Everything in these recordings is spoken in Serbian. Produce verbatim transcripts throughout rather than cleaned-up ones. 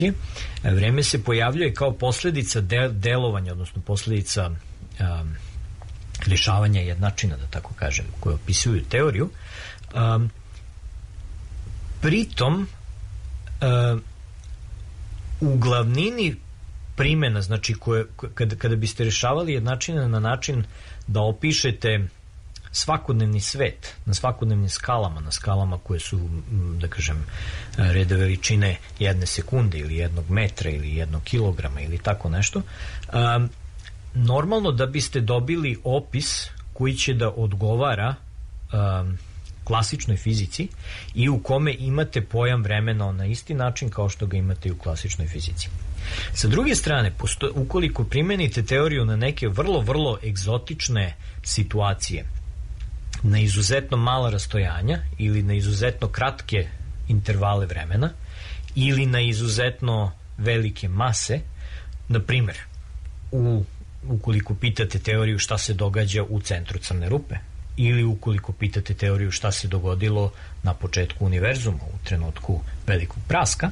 vreme se pojavljuje kao posljedica de, delovanja, odnosno posljedica um, rješavanja jednačina, da tako kažem, koje opisuju teoriju. Um, pritom um, u glavnini primjena, znači koje, kada, kada biste rješavali jednačine na način da opišete svakodnevni svet na svakodnevnim skalama, na skalama koje su, da kažem, reda veličine jedne sekunde ili jednog metra ili jednog kilograma ili tako nešto, um, normalno da biste dobili opis koji će da odgovara um, klasičnoj fizici i u kome imate pojam vremena na isti način kao što ga imate i u klasičnoj fizici. Sa druge strane, posto, ukoliko primenite teoriju na neke vrlo, vrlo egzotične situacije, na izuzetno mala rastojanja ili na izuzetno kratke intervale vremena ili na izuzetno velike mase, na primjer, u, ukoliko pitate teoriju šta se događa u centru crne rupe, ili ukoliko pitate teoriju šta se dogodilo na početku univerzuma u trenutku velikog praska,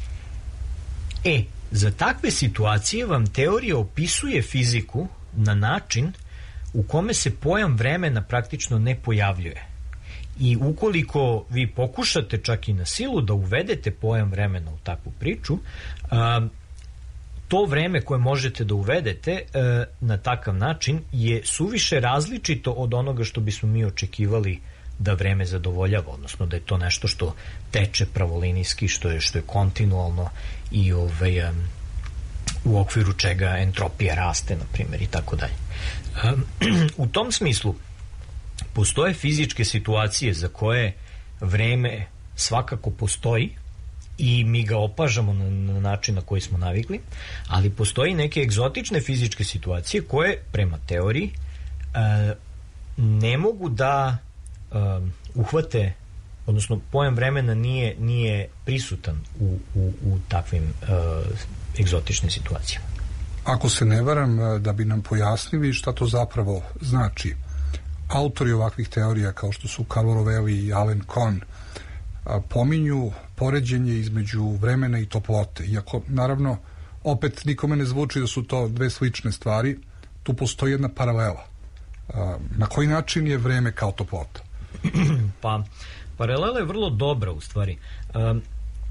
e, za takve situacije vam teorija opisuje fiziku na način u kome se pojam vremena praktično ne pojavljuje. I ukoliko vi pokušate čak i na silu da uvedete pojam vremena u takvu priču, a, to vreme koje možete da uvedete a, na takav način je suviše različito od onoga što bismo mi očekivali da vreme zadovoljava, odnosno da je to nešto što teče pravolinijski, što je, što je kontinualno i ovaj, a, u okviru čega entropija raste, na primjer, i tako dalje. U tom smislu postoje fizičke situacije za koje vreme svakako postoji i mi ga opažamo na, na način na koji smo navikli, ali postoji neke egzotične fizičke situacije koje prema teoriji e, ne mogu da e, uhvate, odnosno pojam vremena nije, nije prisutan u, u, u takvim e, egzotičnim situacijama. Ako se ne varam, da bi nam pojasnili šta to zapravo znači, autori ovakvih teorija kao što su Carlo Rovelli i Alan Kohn pominju poređenje između vremena i toplote. Iako, naravno, opet nikome ne zvuči da su to dve slične stvari, tu postoji jedna paralela. Na koji način je vreme kao toplota? Pa, paralela je vrlo dobra u stvari. Um,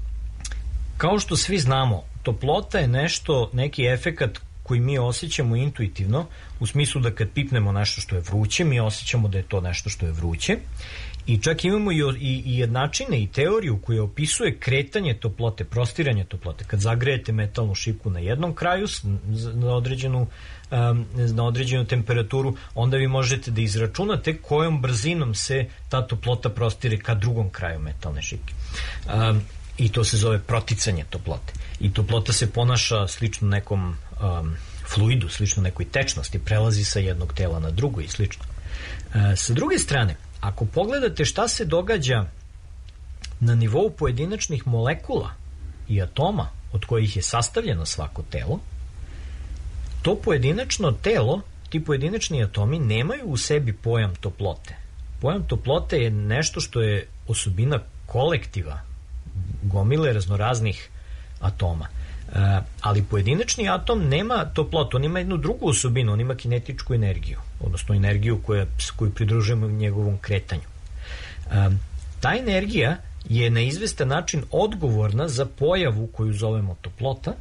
kao što svi znamo, toplota je nešto, neki efekat koji mi osjećamo intuitivno, u smislu da kad pipnemo nešto što je vruće, mi osjećamo da je to nešto što je vruće. I čak imamo i, i, i jednačine i teoriju koja opisuje kretanje toplote, prostiranje toplote. Kad zagrejete metalnu šipku na jednom kraju na određenu, um, na određenu temperaturu, onda vi možete da izračunate kojom brzinom se ta toplota prostire ka drugom kraju metalne šipke. Um, I to se zove proticanje toplote. I toplota se ponaša slično nekom um, fluidu, slično nekoj tečnosti, prelazi sa jednog tela na drugo i slično. E, sa druge strane, ako pogledate šta se događa na nivou pojedinačnih molekula i atoma od kojih je sastavljeno svako telo, to pojedinačno telo, ti pojedinačni atomi nemaju u sebi pojam toplote. Pojam toplote je nešto što je osobina kolektiva, gomile raznoraznih atoma. E, ali pojedinačni atom nema toplotu, on ima jednu drugu osobinu, on ima kinetičku energiju, odnosno energiju koja, koju pridružujemo njegovom kretanju. E, ta energija je na izvestan način odgovorna za pojavu koju zovemo toplota,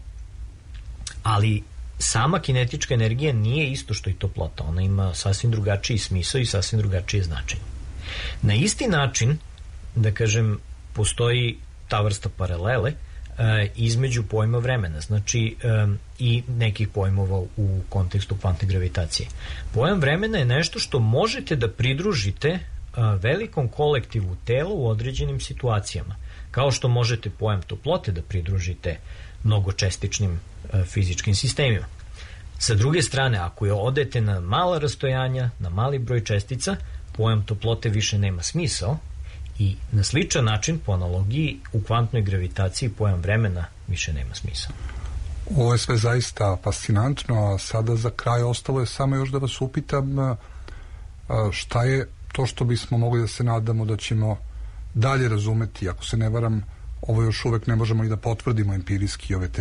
ali sama kinetička energija nije isto što i toplota, ona ima sasvim drugačiji smisao i sasvim drugačije značenje. Na isti način, da kažem, postoji ta vrsta paralele e, između pojma vremena, znači e, i nekih pojmova u kontekstu kvantne gravitacije. Pojam vremena je nešto što možete da pridružite e, velikom kolektivu tela u određenim situacijama, kao što možete pojam toplote da pridružite mnogočestičnim e, fizičkim sistemima. Sa druge strane, ako je odete na mala rastojanja, na mali broj čestica, pojam toplote više nema smisao. I na sličan način, po analogiji, u kvantnoj gravitaciji pojam vremena više nema smisla. Ovo je sve zaista fascinantno, a sada za kraj ostalo je samo još da vas upitam šta je to što bismo mogli da se nadamo da ćemo dalje razumeti, ako se ne varam, ovo još uvek ne možemo i da potvrdimo empirijski ove